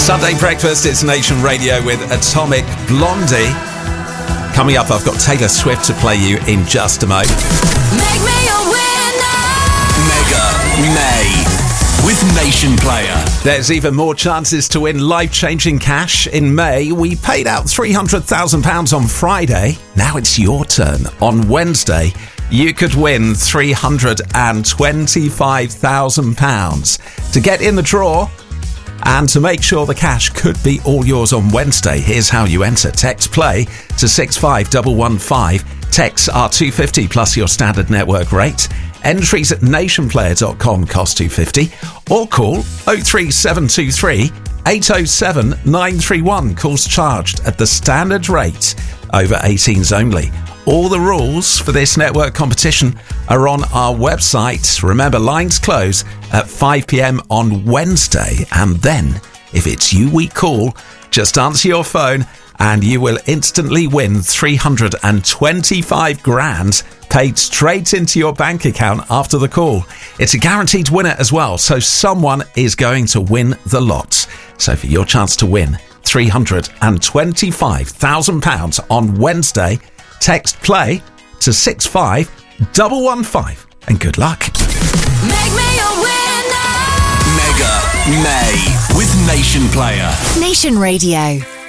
Sunday breakfast, it's Nation Radio with Atomic Blondie. Coming up, I've got Taylor Swift to play you in just a moment. Make me a winner! Mega May with Nation Player. There's even more chances to win life-changing cash in May. We paid out £300,000 on Friday. Now it's your turn. On Wednesday, you could win £325,000. To get in the draw and to make sure the cash could be all yours on Wednesday, here's how you enter. Text play to 65115. Texts are $2.50 plus your standard network rate. Entries at nationplayer.com cost $2.50 or call 03723 807 931. Calls charged at the standard rate. Over 18s only. All the rules for this network competition are on our website. Remember, lines close at 5 p.m. on Wednesday. And then, if it's you we call, just answer your phone and you will instantly win $325,000 paid straight into your bank account after the call. It's a guaranteed winner as well, so someone is going to win the lot. So for your chance to win £325,000 on Wednesday, text play to 65115 and good luck. Make me a winner! Mega May with Nation Player. Nation Radio.